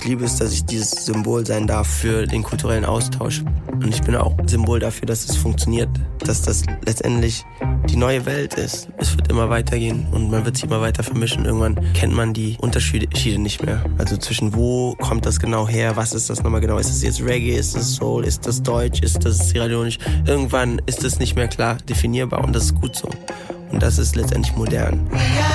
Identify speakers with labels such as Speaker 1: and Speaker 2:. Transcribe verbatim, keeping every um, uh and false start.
Speaker 1: liebe es, dass ich dieses Symbol sein darf für den kulturellen Austausch. Und ich bin auch Symbol dafür, dass es funktioniert, dass das letztendlich die neue Welt ist. Es wird immer weitergehen und man wird sich immer weiter vermischen. Irgendwann kennt man die Unterschiede nicht mehr. Also zwischen wo kommt das genau her, was ist das nochmal genau? Ist das jetzt Reggae, ist das Soul, ist das Deutsch, ist das Sierra Leone? Irgendwann ist es nicht mehr klar definierbar und das ist gut so. Und das ist letztendlich modern.